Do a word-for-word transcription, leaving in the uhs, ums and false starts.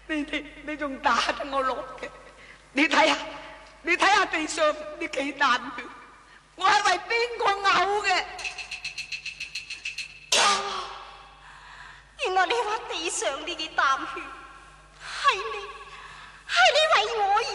你你你仲打得我落嘅？你睇下，你睇下地上呢幾啖血，我係為邊個嘔嘅？ 原來你話地上呢幾啖血係你係你為我而